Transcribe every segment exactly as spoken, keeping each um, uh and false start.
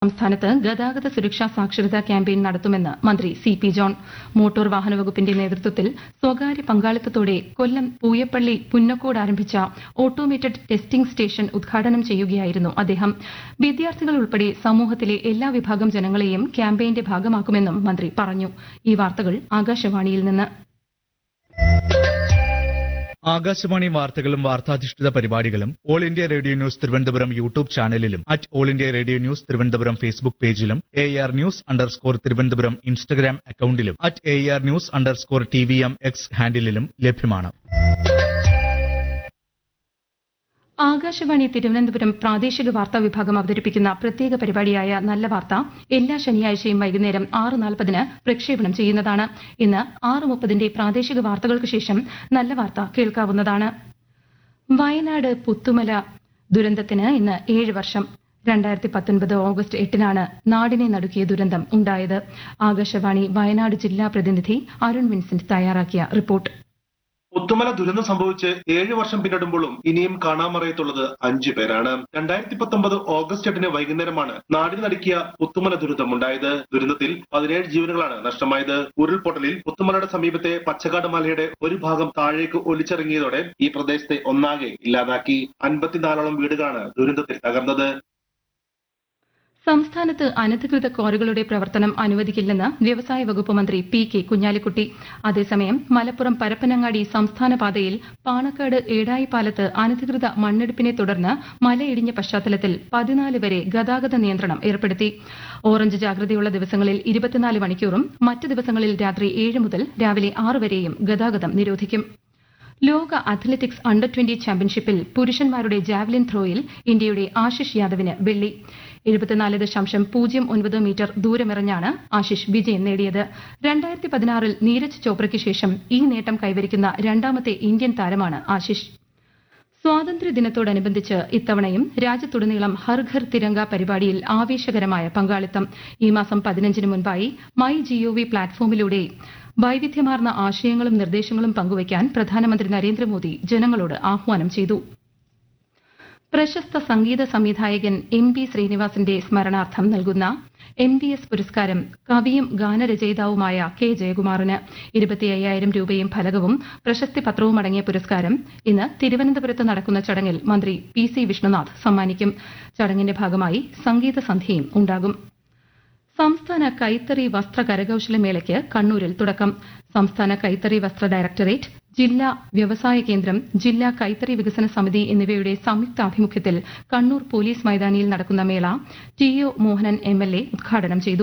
സംസ്ഥാനത്ത് ഗതാഗത സുരക്ഷാ സാക്ഷരതാ ക്യാമ്പയിൻ നടത്തുമെന്ന് മന്ത്രി സി പി ജോൺ. മോട്ടോർ വാഹന വകുപ്പിന്റെ നേതൃത്വത്തിൽ സ്വകാര്യ പങ്കാളിത്തത്തോടെ കൊല്ലം പൂയപ്പള്ളി പുന്നക്കോട് ആരംഭിച്ച ഓട്ടോമേറ്റഡ് ടെസ്റ്റിംഗ് സ്റ്റേഷൻ ഉദ്ഘാടനം ചെയ്യുകയായിരുന്നു അദ്ദേഹം. വിദ്യാർത്ഥികൾ ഉൾപ്പെടെ സമൂഹത്തിലെ എല്ലാ വിഭാഗം ജനങ്ങളെയും ക്യാമ്പയിന്റെ ഭാഗമാക്കുമെന്നും മന്ത്രി പറഞ്ഞു. ഈ വാർത്തകൾ ആകാശവാണിയിൽ നിന്ന്. ആകാശവാണി വാർത്തകളും വാർത്താധിഷ്ഠിത പരിപാടികളും all India radio news Thiruvananthapuram YouTube ചാനലിലും at all India radio news Thiruvananthapuram Facebook പേജിലും A R news underscore Thiruvananthapuram Instagram അക്കൌണ്ടിലും at A R news underscore T V M X ഹാൻഡിലും ലഭ്യമാണ്. ആകാശവാണി തിരുവനന്തപുരം പ്രാദേശിക വാർത്താ വിഭാഗം അവതരിപ്പിക്കുന്ന പ്രത്യേക പരിപാടിയായ നല്ല വാർത്ത എല്ലാ ശനിയാഴ്ചയും വൈകുന്നേരം ആറ് നാൽപ്പതിന് പ്രക്ഷേപണം ചെയ്യുന്നതാണ്. ഇന്ന് ആറ് മുപ്പതിന്റെ പ്രാദേശിക വാർത്തകൾക്ക് ശേഷം നല്ല വാർത്ത കേൾക്കാവുന്നതാണ്. വയനാട് പുത്തുമല ദുരന്തത്തിന് ഇന്ന് ഏഴ് വർഷം. രണ്ടായിരത്തി പത്തൊൻപത് ഓഗസ്റ്റ് എട്ടിനാണ് നാടിനെ നടുക്കിയ ദുരന്തം ഉണ്ടായത്. ആകാശവാണി വയനാട് ജില്ലാ പ്രതിനിധി അരുൺ വിൻസെന്റ് തയ്യാറാക്കിയ റിപ്പോർട്ട്. പുത്തുമല ദുരന്തം സംഭവിച്ച് ഏഴ് വർഷം പിന്നിടുമ്പോഴും ഇനിയും കാണാമറയത്തുള്ളത് അഞ്ചു പേരാണ്. രണ്ടായിരത്തി പത്തൊമ്പത് ഓഗസ്റ്റ് എട്ടിന് വൈകുന്നേരമാണ് നാടിന് നടുക്കിയ പുത്തുമല ദുരന്തം ഉണ്ടായത്. ദുരന്തത്തിൽ പതിനേഴ് ജീവനുകളാണ് നഷ്ടമായത്. ഉരുൾപൊട്ടലിൽ പുത്തുമലയുടെ സമീപത്തെ പച്ചക്കാട് മലയുടെ ഒരു ഭാഗം താഴേക്ക് ഒലിച്ചിറങ്ങിയതോടെ ഈ പ്രദേശത്തെ ഒന്നാകെ ഇല്ലാതാക്കി. അൻപത്തിനാലോളം വീടുകളാണ് ദുരന്തത്തിൽ തകർന്നത്. സംസ്ഥാനത്ത് അനധികൃത ക്വാറികളുടെ പ്രവർത്തനം അനുവദിക്കില്ലെന്ന് വ്യവസായ വകുപ്പ് മന്ത്രി പി കെ കുഞ്ഞാലിക്കുട്ടി. അതേസമയം മലപ്പുറം പരപ്പനങ്ങാടി സംസ്ഥാന പാതയിൽ പാണക്കാട് ഏടായിപ്പാലത്ത് അനധികൃത മണ്ണെടുപ്പിനെ തുടർന്ന് മലയിടിഞ്ഞ പശ്ചാത്തലത്തിൽ പതിനാല് വരെ ഗതാഗത നിയന്ത്രണം ഏർപ്പെടുത്തി. ഓറഞ്ച് ജാഗ്രതയുള്ള ദിവസങ്ങളിൽ ഇരുപത്തിനാല് മണിക്കൂറും മറ്റ് ദിവസങ്ങളിൽ രാത്രി ഏഴ് മുതൽ രാവിലെ ആറ് വരെയും ഗതാഗതം നിരോധിക്കും. ലോക അത്ലറ്റിക്സ് അണ്ടർ ട്വന്റി ചാമ്പ്യൻഷിപ്പിൽ പുരുഷന്മാരുടെ ജാവലിൻ ത്രോയിൽ ഇന്ത്യയുടെ ആശിഷ് യാദവിന് വെള്ളി. എഴുപത്തിനാല് ദശാംശം പൂജ്യം ഒൻപത് മീറ്റർ ദൂരമെറിഞ്ഞാണ് ആശിഷ് വിജയം നേടിയത്. രണ്ടായിരത്തി പതിനാറിൽ നീരജ് ചോപ്രയ്ക്ക് ശേഷം ഈ നേട്ടം കൈവരിക്കുന്ന രണ്ടാമത്തെ ഇന്ത്യൻ താരമാണ് ആശിഷ്. സ്വാതന്ത്ര്യദിനത്തോടനുബന്ധിച്ച് ഇത്തവണയും രാജ്യത്തുടനീളം ഹർ ഘർ തിരങ്ക പരിപാടിയിൽ ആവേശകരമായ പങ്കാളിത്തം. ഈ മാസം പതിനഞ്ചിന് മുൻപായി മൈ ജിഒവി പ്ലാറ്റ്ഫോമിലൂടെ വൈവിധ്യമാർന്ന ആശയങ്ങളും നിർദ്ദേശങ്ങളും പങ്കുവയ്ക്കാൻ പ്രധാനമന്ത്രി നരേന്ദ്രമോദി ജനങ്ങളോട് ആഹ്വാനം ചെയ്തു. പ്രശസ്ത സംഗീത സംവിധായകൻ എം ബി ശ്രീനിവാസിന്റെ സ്മരണാർത്ഥം നൽകുന്ന എം ബി എസ് പുരസ്കാരം കവിയും ഗാനരചയിതാവുമായ കെ ജയകുമാറിന്. ഇരുപത്തി അയ്യായിരം രൂപയും ഫലകവും പ്രശസ്തി പത്രവും അടങ്ങിയ പുരസ്കാരം ഇന്ന് തിരുവനന്തപുരത്ത് നടക്കുന്ന ചടങ്ങിൽ മന്ത്രി പി സി വിഷ്ണുനാഥ് സമ്മാനിക്കും. ചടങ്ങിന്റെ ഭാഗമായി സംഗീത സന്ധ്യയും ഉണ്ടാകും. സംസ്ഥാന കൈത്തറി വസ്ത്ര കരകൌശല മേളയ്ക്ക് കണ്ണൂരിൽ തുടക്കം. സംസ്ഥാന കൈത്തറി വസ്ത്ര ഡയറക്ടറേറ്റ്, ജില്ലാ വ്യവസായ കേന്ദ്രം, ജില്ലാ കൈത്തറി വികസന സമിതി എന്നിവയുടെ സംയുക്താഭിമുഖ്യത്തിൽ കണ്ണൂർ പോലീസ് മൈതാനിയിൽ നടക്കുന്ന മേള T O Mohanan M L A ഉദ്ഘാടനം ചെയ്തു.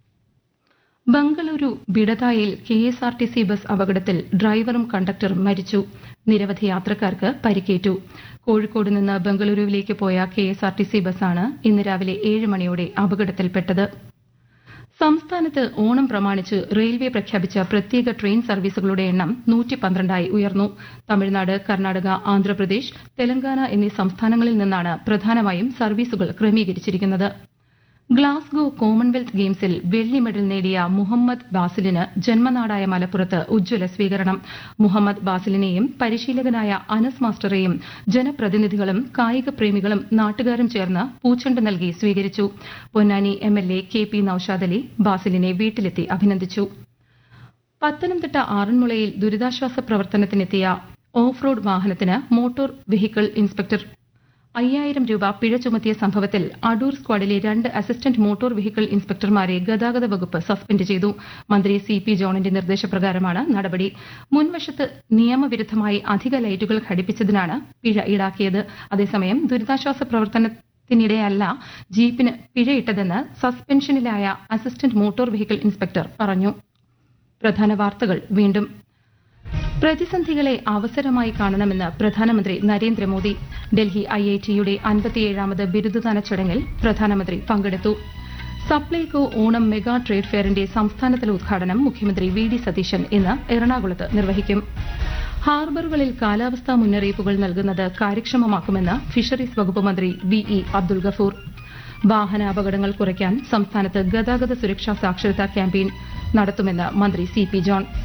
Bengaluru ബിഡതായിൽ K S R T C bus അപകടത്തിൽ ഡ്രൈവറും കണ്ടക്ടറും മരിച്ചു. നിരവധി യാത്രക്കാർക്ക് പരിക്കേറ്റു. കോഴിക്കോട് നിന്ന് ബംഗളൂരുവിലേക്ക് പോയ K S R T C ബസ്സാണ് ഇന്ന് രാവിലെ ഏഴ് മണിയോടെ അപകടത്തിൽപ്പെട്ടത്. സംസ്ഥാനത്ത് ഓണം പ്രമാണിച്ച് റെയിൽവേ പ്രഖ്യാപിച്ച പ്രത്യേക ട്രെയിൻ സർവീസുകളുടെ എണ്ണം നൂറ്റി പന്ത്രണ്ടായി ഉയർന്നു. തമിഴ്നാട്, കർണാടക, ആന്ധ്രാപ്രദേശ്, തെലങ്കാന എന്നീ സംസ്ഥാനങ്ങളിൽ നിന്നാണ് പ്രധാനമായും സർവീസുകൾ ക്രമീകരിച്ചിരിക്കുന്നത്. ഗ്ലാസ്ഗോ കോമൺവെൽത്ത് ഗെയിംസിൽ വെള്ളി മെഡൽ നേടിയ മുഹമ്മദ് ബാസിലിന് ജന്മനാടായ മലപ്പുറത്ത് ഉജ്ജ്വല സ്വീകരണം. മുഹമ്മദ് ബാസിലിനെയും പരിശീലകനായ അനസ് മാസ്റ്ററെയും ജനപ്രതിനിധികളും കായിക പ്രേമികളും നാട്ടുകാരും ചേർന്ന് പൂച്ചെണ്ട് നൽകി സ്വീകരിച്ചു. Ponnani M L A K P Naushad Ali ബാസിലിനെ വീട്ടിലെത്തി അഭിനന്ദിച്ചു. പത്തനംതിട്ട ആറന്മുളയിൽ ദുരിതാശ്വാസ പ്രവർത്തനത്തിനെത്തിയ ഓഫ് റോഡ് വാഹനത്തിന് മോട്ടോർ വെഹിക്കിൾ ഇൻസ്പെക്ടർ അയ്യായിരം രൂപ പിഴ ചുമത്തിയ സംഭവത്തിൽ അടൂർ സ്ക്വാഡിലെ രണ്ട് അസിസ്റ്റന്റ് മോട്ടോർ വെഹിക്കിൾ ഇൻസ്പെക്ടർമാരെ ഗതാഗത വകുപ്പ് സസ്പെൻഡ് ചെയ്തു. മന്ത്രി സി പി ജോണിന്റെ നിർദ്ദേശപ്രകാരമാണ് നടപടി. മുൻവശത്ത് നിയമവിരുദ്ധമായി അധിക ലൈറ്റുകൾ ഘടിപ്പിച്ചതിനാണ് പിഴ ഈടാക്കിയത്. അതേസമയം ദുരിതാശ്വാസ പ്രവർത്തനത്തിനിടെയല്ല ജീപ്പിന് പിഴയിട്ടതെന്ന് സസ്പെൻഷനിലായ അസിസ്റ്റന്റ് മോട്ടോർ വെഹിക്കിൾ ഇൻസ്പെക്ടർ പറഞ്ഞു. പ്രധാന വാർത്തകൾ വീണ്ടും. പ്രതിസന്ധികളെ അവസരമായി കാണണമെന്ന് പ്രധാനമന്ത്രി നരേന്ദ്രമോദി. ഡൽഹി ഐ ഐ ടിയുടെ അൻപത്തിയേഴാമത് ബിരുദദാന ചടങ്ങിൽ പ്രധാനമന്ത്രി പങ്കെടുത്തു. സപ്ലൈകോ ഓണം മെഗാ ട്രേഡ് ഫെയറിന്റെ സംസ്ഥാനതല ഉദ്ഘാടനം മുഖ്യമന്ത്രി വി ഡി സതീശൻ ഇന്ന് എറണാകുളത്ത് നിർവഹിക്കും. ഹാർബറുകളിൽ കാലാവസ്ഥാ മുന്നറിയിപ്പുകൾ നൽകുന്നത് കാര്യക്ഷമമാക്കുമെന്ന് ഫിഷറീസ് വകുപ്പ് മന്ത്രി വി ഇ അബ്ദുൾ ഗഫൂർ. വാഹന അപകടങ്ങൾ കുറയ്ക്കാൻ സംസ്ഥാനത്ത് ഗതാഗത സുരക്ഷാ സാക്ഷരതാ ക്യാമ്പയിൻ നടത്തുമെന്ന് മന്ത്രി സി പി ജോൺ.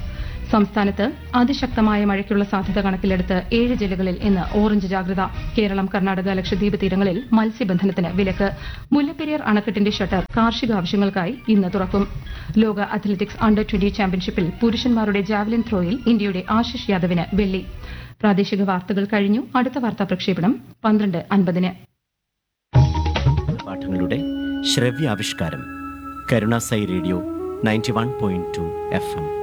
സംസ്ഥാനത്ത് അതിശക്തമായ മഴയ്ക്കുള്ള സാധ്യത കണക്കിലെടുത്ത് ഏഴ് ജില്ലകളിൽ ഇന്ന് ഓറഞ്ച് ജാഗ്രത. കേരളം, കർണാടക, ലക്ഷദ്വീപ് തീരങ്ങളിൽ മത്സ്യബന്ധനത്തിന് വിലക്ക്. മുല്ലപ്പെരിയാർ അണക്കെട്ടിന്റെ ഷട്ടർ കാർഷിക ആവശ്യങ്ങൾക്കായി ഇന്ന് തുറക്കും. ലോക അത്ലറ്റിക്സ് അണ്ടർ ട്വന്റി ചാമ്പ്യൻഷിപ്പിൽ പുരുഷന്മാരുടെ ജാവലിൻ ത്രോയിൽ ഇന്ത്യയുടെ ആശിഷ് യാദവിന് വെള്ളി. പ്രാദേശിക വാർത്തകൾ കഴിഞ്ഞു. അടുത്ത വാർത്താ പ്രക്ഷേപണം പന്ത്രണ്ട് അൻപതിന്. പാഠങ്ങളുടെ ശ്രവ്യാവിഷ്കാരം കരുണാസൈ radio ninety one point two F M.